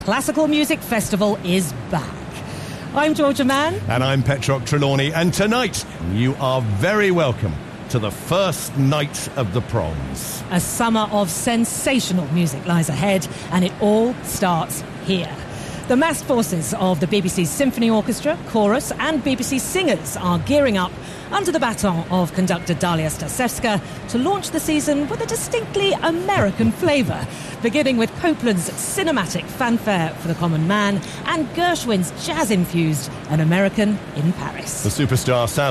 Classical Music Festival is back. I'm Georgia Mann. And I'm Petrock Trelawney. And tonight, you are very welcome to the first night of the Proms. A summer of sensational music lies ahead, and it all starts here. The massed forces of the BBC Symphony Orchestra, Chorus and BBC Singers are gearing up under the baton of conductor Dalia Stasevska to launch the season with a distinctly American flavour, beginning with Copland's cinematic fanfare for the common man and Gershwin's jazz-infused An American in Paris. The superstar South